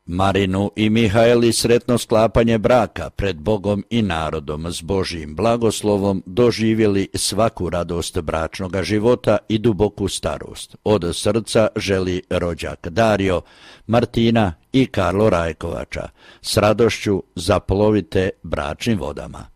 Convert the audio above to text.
Marinu i Mihajli sretno sklapanje braka pred Bogom i narodom s Božjim blagoslovom doživjeli svaku radost bračnoga života i duboku starost. Od srca želi rođak Dario, Martina i Karlo Rajkovača. S radošću zaplovite bračnim vodama.